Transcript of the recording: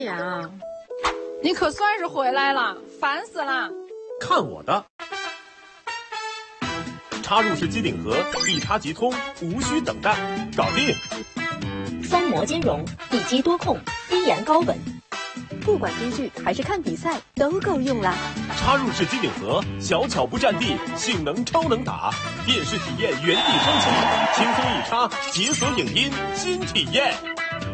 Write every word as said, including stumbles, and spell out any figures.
呀，你可算是回来了，烦死了！ 看我的！插入式机顶盒，一插即通，无需等待，搞定！ 双模兼容，一机多控，低延高稳， 不管追剧还是看比赛都够用啦。 插入式机顶盒，小巧不占地，性能超能打，电视体验原地升级，轻松一插，解锁影音新体验。